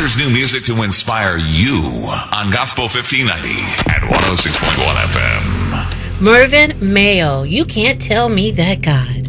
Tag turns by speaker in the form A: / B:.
A: Here's new music to inspire you on Gospel 1590 at 106.1 FM.
B: Mervyn Mayo, You Can't Tell Me That God.